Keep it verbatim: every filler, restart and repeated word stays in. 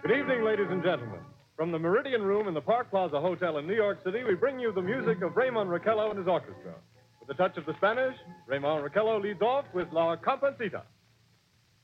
Good evening, ladies and gentlemen. From the Meridian Room in the Park Plaza Hotel in New York City, we bring you the music of Raymond Raquello and his orchestra. With the touch of the Spanish, Raymond Raquello leads off with La Comparsita.